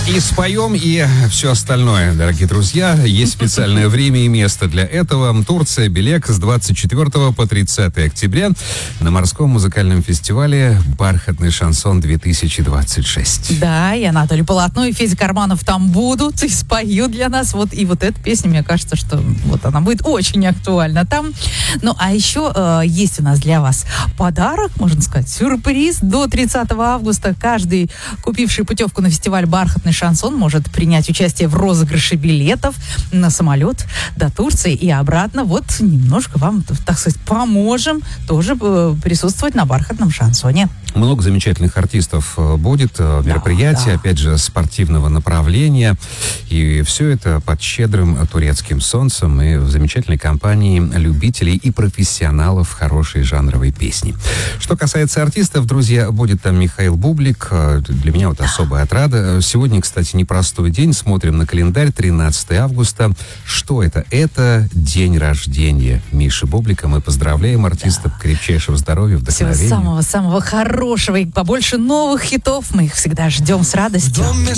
И споем, и все остальное, дорогие друзья. Есть специальное время и место для этого. Турция, Белек с 24 по 30 октября на морском музыкальном фестивале «Бархатный шансон-2026». Да, и Анатолий Полотно, и Федя Карманов там будут и споют для нас. Вот, и вот эта песня, мне кажется, что вот она будет очень актуальна там. Ну, а еще есть у нас для вас подарок, можно сказать, сюрприз. До 30 августа каждый, купивший путевку на фестиваль «Бархатный шансон», может принять участие в розыгрыше билетов на самолет до Турции и обратно. Вот немножко вам, так сказать, поможем тоже присутствовать на «Бархатном шансоне». Много замечательных артистов будет, мероприятия, опять же, спортивного направления. И все это под щедрым турецким солнцем и в замечательной компании любителей и профессионалов хорошей жанровой песни. Что касается артистов, друзья, будет там Михаил Бублик. Для меня вот особая отрада. Сегодня, кстати, непростой день. Смотрим на календарь, 13 августа. Что это? Это день рождения Миши Бублика. Мы поздравляем артиста, крепчайшего здоровья, вдохновения. Всего самого-самого хорошего и побольше новых хитов. Мы их всегда ждем с радостью.